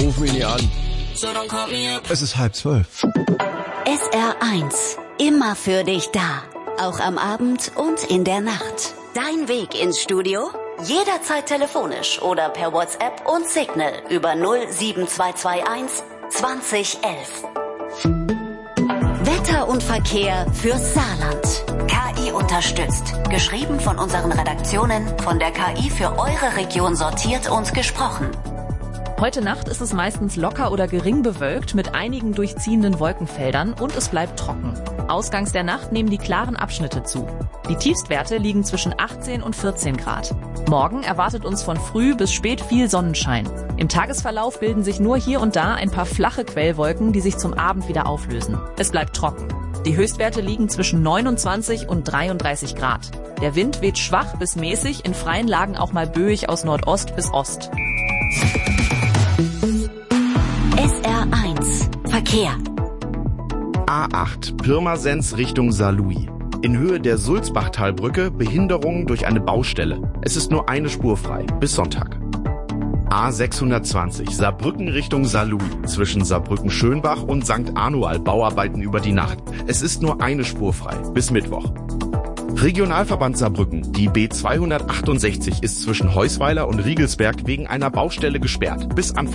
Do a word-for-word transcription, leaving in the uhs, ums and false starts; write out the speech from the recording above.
Ruf mich nicht an. Es ist halb zwölf. S R eins. Immer für dich da. Auch am Abend und in der Nacht. Dein Weg ins Studio? Jederzeit telefonisch oder per WhatsApp und Signal über null sieben zwei zwei eins zwanzig elf. Wetter und Verkehr fürs Saarland. K I unterstützt. Geschrieben von unseren Redaktionen, von der K I für eure Region sortiert und gesprochen. Heute Nacht ist es meistens locker oder gering bewölkt mit einigen durchziehenden Wolkenfeldern und es bleibt trocken. Ausgangs der Nacht nehmen die klaren Abschnitte zu. Die Tiefstwerte liegen zwischen achtzehn und vierzehn Grad. Morgen erwartet uns von früh bis spät viel Sonnenschein. Im Tagesverlauf bilden sich nur hier und da ein paar flache Quellwolken, die sich zum Abend wieder auflösen. Es bleibt trocken. Die Höchstwerte liegen zwischen neunundzwanzig und dreiunddreißig Grad. Der Wind weht schwach bis mäßig, in freien Lagen auch mal böig aus Nordost bis Ost. S R eins. Verkehr. A acht, Pirmasens Richtung Saarlouis. In Höhe der Sulzbachtalbrücke Behinderungen durch eine Baustelle. Es ist nur eine Spur frei, bis Sonntag. A sechshundertzwanzig, Saarbrücken Richtung Saarlouis. Zwischen Saarbrücken-Schönbach und Sankt Anual Bauarbeiten über die Nacht. Es ist nur eine Spur frei, bis Mittwoch. Regionalverband Saarbrücken. Die B zweihundertachtundsechzig ist zwischen Heusweiler und Riegelsberg wegen einer Baustelle gesperrt. Bis Anfang